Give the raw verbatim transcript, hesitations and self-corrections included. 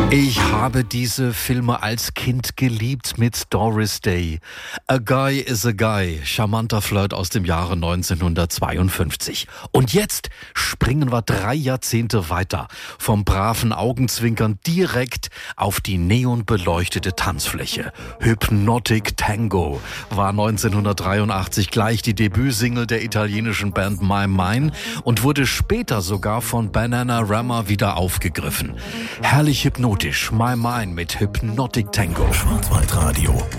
Ich habe diese Filme als Kind geliebt mit Doris Day. A Guy is a Guy, charmanter Flirt aus dem Jahre neunzehnhundertzweiundfünfzig. Und jetzt springen wir drei Jahrzehnte weiter, vom braven Augenzwinkern direkt auf die neonbeleuchtete Tanzfläche. Hypnotic Tango war neunzehnhundertdreiundachtzig gleich die Debütsingle der italienischen Band My Mine und wurde später sogar von Bananarama wieder aufgegriffen. Herrlich hypnotisch, My Mine mit Hypnotic Tango. Schwarzwaldradio.